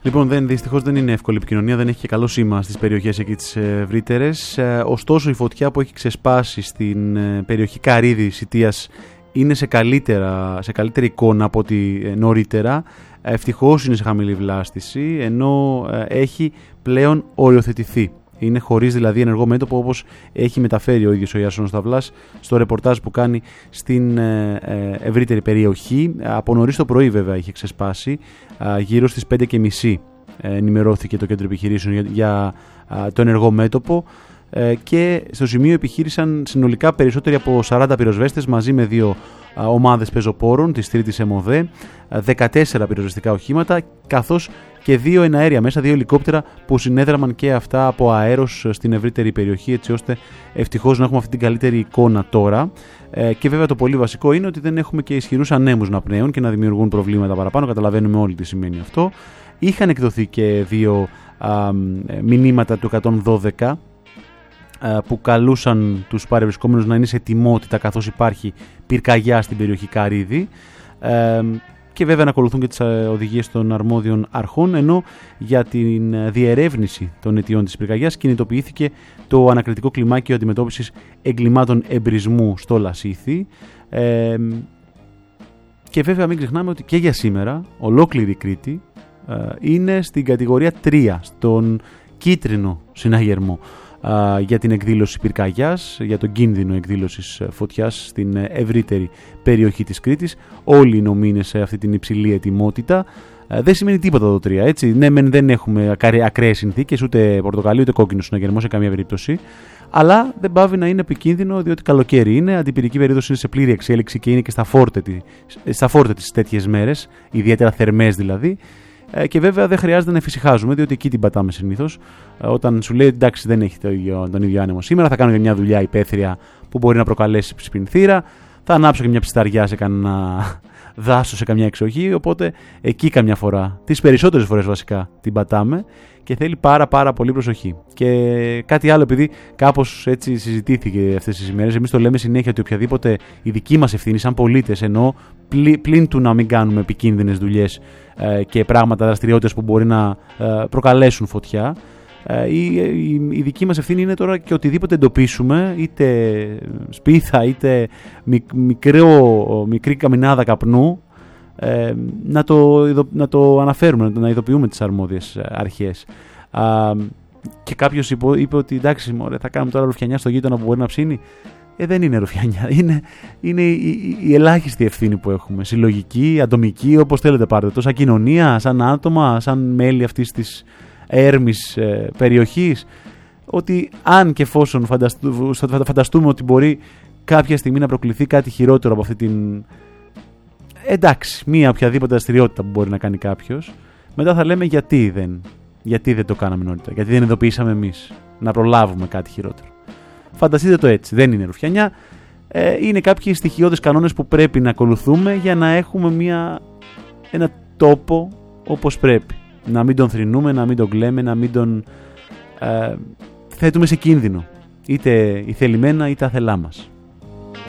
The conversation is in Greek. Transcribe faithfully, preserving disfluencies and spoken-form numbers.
Λοιπόν, δεν, δυστυχώς δεν είναι εύκολη επικοινωνία, δεν έχει και καλό σήμα στις περιοχές εκεί τις ευρύτερες. Ε, ωστόσο, η φωτιά που έχει ξεσπάσει στην ε, περιοχή Καρύδη Σιτίας είναι σε, καλύτερα, σε καλύτερη εικόνα από ό,τι ε, νωρίτερα. Ευτυχώς είναι σε χαμηλή βλάστηση, ενώ ε, έχει πλέον οριοθετηθεί. Είναι χωρίς δηλαδή ενεργό μέτωπο, όπως έχει μεταφέρει ο ίδιος ο Ιάσονος Σταυλάς στο ρεπορτάζ που κάνει στην ε, ε, ευρύτερη περιοχή. Από νωρίς το πρωί βέβαια είχε ξεσπάσει, ε, γύρω στις πέντε και μισή ε, ενημερώθηκε το κέντρο επιχειρήσεων για, για ε, το ενεργό μέτωπο ε, και στο σημείο επιχείρησαν συνολικά περισσότεροι από σαράντα πυροσβέστες μαζί με δύο ε, ομάδες πεζοπόρων της τρίτης ΕΜΟΔΕ, δεκατέσσερα πυροσβεστικά οχήματα καθώς και δύο εναέρια μέσα, δύο ελικόπτερα που συνέδραμαν και αυτά από αέρος στην ευρύτερη περιοχή, έτσι ώστε ευτυχώς να έχουμε αυτή την καλύτερη εικόνα τώρα. Ε, και βέβαια το πολύ βασικό είναι ότι δεν έχουμε και ισχυρούς ανέμους να πνέουν και να δημιουργούν προβλήματα παραπάνω. Καταλαβαίνουμε όλοι τι σημαίνει αυτό. Είχαν εκδοθεί και δύο α, μηνύματα του εκατόν δώδεκα α, που καλούσαν τους παρευρισκόμενους να είναι σε ετοιμότητα καθώς υπάρχει πυρκαγιά στην περιοχή Καρύδη. Ε, και βέβαια να ακολουθούν και τις οδηγίες των αρμόδιων αρχών, ενώ για την διερεύνηση των αιτιών της πυρκαγιάς κινητοποιήθηκε το ανακριτικό κλιμάκιο αντιμετώπισης εγκλημάτων εμπρισμού στο Λασίθι. Ε, και βέβαια μην ξεχνάμε ότι και για σήμερα ολόκληρη η Κρήτη ε, είναι στην κατηγορία τρία, στον κίτρινο συναγερμό Uh, για την εκδήλωση πυρκαγιάς, για τον κίνδυνο εκδήλωσης φωτιάς στην ευρύτερη περιοχή της Κρήτης. Όλοι οι νομοί είναι σε αυτή την υψηλή ετοιμότητα. Uh, δεν σημαίνει τίποτα το τρία, έτσι. Ναι, μεν δεν έχουμε ακραίες συνθήκες, ούτε πορτοκαλί ούτε κόκκινο συναγερμό σε καμία περίπτωση. Αλλά δεν πάβει να είναι επικίνδυνο, διότι καλοκαίρι είναι, αντιπυρική περίοδος είναι σε πλήρη εξέλιξη και είναι και στα φόρτε, στα φόρτε τις τέτοιες μέρες, ιδιαίτερα θερμές δηλαδή. Και βέβαια δεν χρειάζεται να εφησυχάζουμε, διότι εκεί την πατάμε συνήθως. Όταν σου λέει εντάξει, δεν έχει το ίδιο, τον ίδιο άνεμο σήμερα, θα κάνω και μια δουλειά υπαίθρια που μπορεί να προκαλέσει σπινθήρα. Θα ανάψω και μια ψισταριά σε κανένα δάσος, σε καμιά εξοχή. Οπότε εκεί καμιά φορά, τις περισσότερες φορές βασικά, την πατάμε και θέλει πάρα πάρα πολύ προσοχή. Και κάτι άλλο, επειδή κάπως έτσι συζητήθηκε αυτές τις ημέρες, εμείς το λέμε συνέχεια ότι οποιαδήποτε η δική μας ευθύνη σαν πολίτες, ενώ πλην, πλην του να μην κάνουμε επικίνδυνες δουλειές ε, και πράγματα, δραστηριότητες που μπορεί να ε, προκαλέσουν φωτιά, ε, η, η, η δική μας ευθύνη είναι τώρα και οτιδήποτε εντοπίσουμε, είτε σπίθα είτε μικ, μικρό, μικρή καμινάδα καπνού, Ε, να, το, να το αναφέρουμε, να ειδοποιούμε τις αρμόδιες αρχές. Α, και κάποιος είπε, είπε ότι εντάξει μωρέ, θα κάνουμε τώρα ρουφιανιά στο γείτονα που μπορεί να ψήνει. Ε, δεν είναι ρουφιανιά, είναι, είναι η, η, η ελάχιστη ευθύνη που έχουμε, συλλογική, ατομική, όπως θέλετε πάρτε το, σαν κοινωνία, σαν άτομα, σαν μέλη αυτής της έρμης ε, περιοχής, ότι αν και εφόσον φανταστού, φανταστούμε ότι μπορεί κάποια στιγμή να προκληθεί κάτι χειρότερο από αυτή την, εντάξει, μία οποιαδήποτε δραστηριότητα που μπορεί να κάνει κάποιος, μετά θα λέμε γιατί δεν, γιατί δεν το κάναμε νωρίτερα, γιατί δεν ειδοποιήσαμε εμείς να προλάβουμε κάτι χειρότερο. Φανταστείτε το έτσι, δεν είναι ρουφιανιά, ε, είναι κάποιοι στοιχειώδες κανόνες που πρέπει να ακολουθούμε για να έχουμε μια, ένα τόπο όπως πρέπει. Να μην τον θρηνούμε, να μην τον κλαίμε, να μην τον ε, θέτουμε σε κίνδυνο, είτε ηθελημένα είτε αθελά μας.